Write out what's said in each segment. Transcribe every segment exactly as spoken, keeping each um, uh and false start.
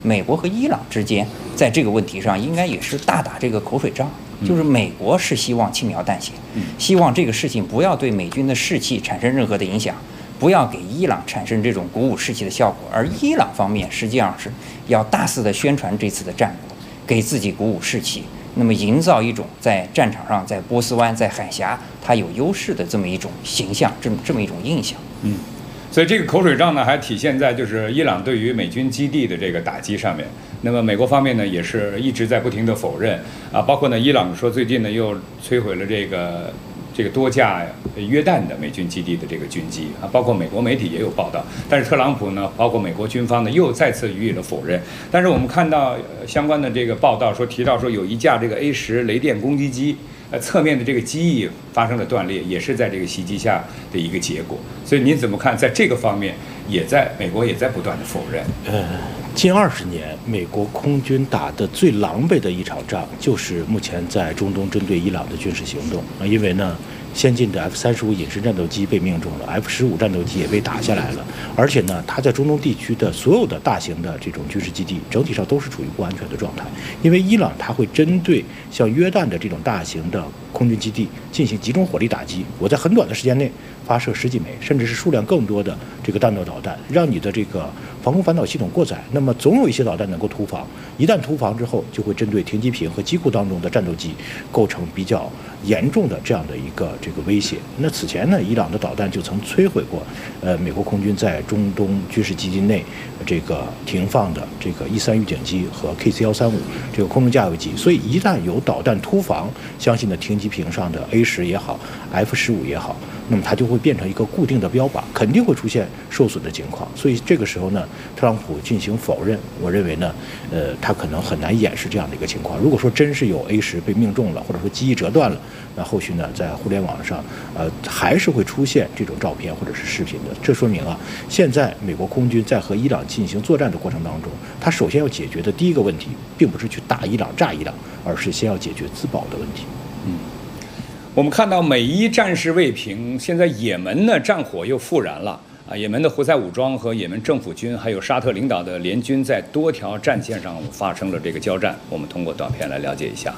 美国和伊朗之间在这个问题上应该也是大打这个口水仗，就是美国是希望轻描淡写，希望这个事情不要对美军的士气产生任何的影响，不要给伊朗产生这种鼓舞士气的效果，而伊朗方面实际上是要大肆的宣传这次的战果，给自己鼓舞士气，那么营造一种在战场上，在波斯湾，在海峡它有优势的这么一种形象，这么这么一种印象。 嗯。所以这个口水仗呢，还体现在就是伊朗对于美军基地的这个打击上面。那么美国方面呢，也是一直在不停的否认啊，包括呢，伊朗说最近呢又摧毁了这个这个多架约旦的美军基地的这个军机啊，包括美国媒体也有报道。但是特朗普呢，包括美国军方呢，又再次予以了否认。但是我们看到相关的这个报道说，提到说有一架这个 A 十雷电攻击机。呃，侧面的这个机翼发生了断裂，也是在这个袭击下的一个结果。所以您怎么看？在这个方面，也在美国也在不断的否认。 呃，近二十年，美国空军打的最狼狈的一场仗，就是目前在中东针对伊朗的军事行动啊。因为呢，先进的 F 三十五隐身战斗机被命中了 ，F 十五战斗机也被打下来了，而且呢，它在中东地区的所有的大型的这种军事基地，整体上都是处于不安全的状态。因为伊朗它会针对像约旦的这种大型的空军基地进行集中火力打击，我在很短的时间内发射十几枚，甚至是数量更多的这个弹道导弹，让你的这个防空反导系统过载。那么总有一些导弹能够突防，一旦突防之后，就会针对停机坪和机库当中的战斗机构成比较严重的这样的一个这个威胁。那此前呢，伊朗的导弹就曾摧毁过，呃，美国空军在中东军事基地内这个停放的这个 E 三预警机和 K C 一三五这个空中加油机。所以一旦有导弹突防，相信呢停机坪上的 A 十也好 ，F 十五也好，那么它就会变成一个固定的标靶，肯定会出现受损的情况。所以这个时候呢，特朗普进行否认，我认为呢，呃，他可能很难掩饰这样的一个情况。如果说真是有 A 十被命中了，或者说机翼折断了，那后续呢，在互联网上，呃，还是会出现这种照片或者是视频的。这说明啊，现在美国空军在和伊朗进行作战的过程当中，他首先要解决的第一个问题，并不是去打伊朗、炸伊朗，而是先要解决自保的问题。 嗯。我们看到美伊战事未平，现在也门的战火又复燃了啊！也门的胡塞武装和也门政府军，还有沙特领导的联军，在多条战线上发生了这个交战。我们通过短片来了解一下。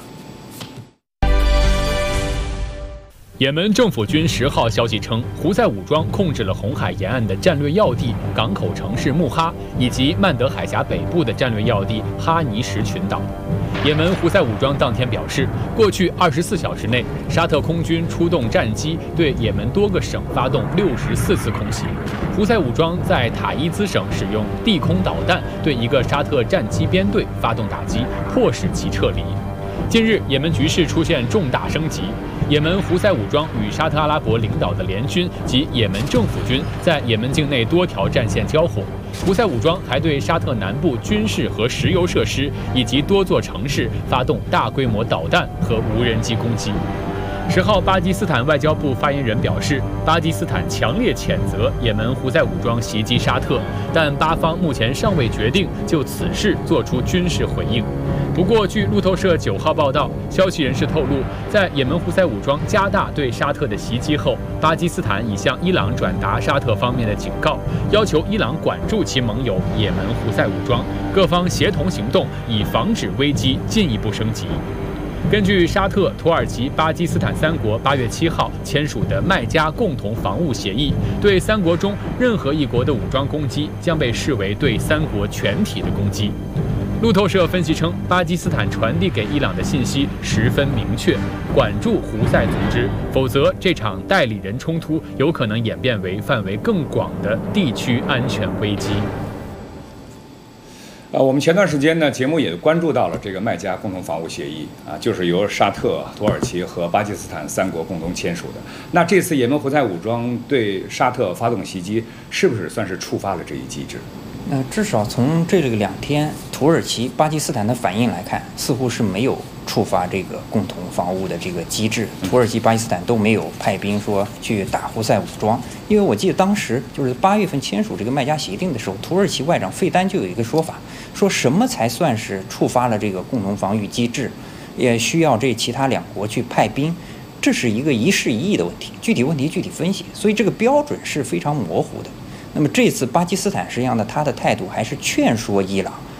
也门政府军十号消息称，胡塞武装控制了红海沿岸的战略要地港口城市穆哈，以及曼德海峡北部的战略要地哈尼什群岛。也门胡塞武装当天表示，过去二十四小时内，沙特空军出动战机对也门多个省发动六十四次空袭。胡塞武装在塔伊兹省使用地空导弹对一个沙特战机编队发动打击，迫使其撤离。近日，也门局势出现重大升级。也门胡塞武装与沙特阿拉伯领导的联军及也门政府军在也门境内多条战线交火。胡塞武装还对沙特南部军事和石油设施以及多座城市发动大规模导弹和无人机攻击。十号，巴基斯坦外交部发言人表示，巴基斯坦强烈谴责也门胡塞武装袭击沙特，但巴方目前尚未决定就此事做出军事回应。不过，据路透社九号报道，消息人士透露，在也门胡塞武装加大对沙特的袭击后，巴基斯坦已向伊朗转达沙特方面的警告，要求伊朗管住其盟友也门胡塞武装，各方协同行动，以防止危机进一步升级。根据沙特、土耳其、巴基斯坦三国八月七号签署的麦加共同防务协议，对三国中任何一国的武装攻击将被视为对三国全体的攻击。路透社分析称，巴基斯坦传递给伊朗的信息十分明确：管住胡塞组织，否则这场代理人冲突有可能演变为范围更广的地区安全危机。 呃，我们前段时间呢，节目也关注到了这个麦加共同防务协议啊，就是由沙特、土耳其和巴基斯坦三国共同签署的。那这次也门胡塞武装对沙特发动袭击，是不是算是触发了这一机制？ 那至少从这个两天土耳其、巴基斯坦的反应来看，似乎是没有触发这个共同防务的这个机制。土耳其、巴基斯坦都没有派兵说去打胡塞武装，因为我记得当时就是八月份签署这个麦加协定的时候，土耳其外长费丹就有一个说法，说什么才算是触发了这个共同防御机制，也需要这其他两国去派兵。这是一个一事一议的问题，具体问题具体分析，所以这个标准是非常模糊的。那么这次巴基斯坦实际上呢，他的态度还是劝说伊朗